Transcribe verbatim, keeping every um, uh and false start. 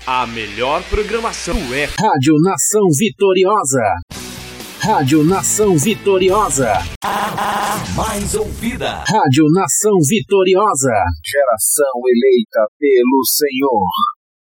A melhor programação é Rádio Nação Vitoriosa. Rádio Nação Vitoriosa. A mais ouvida. Rádio Nação Vitoriosa. Geração eleita pelo Senhor.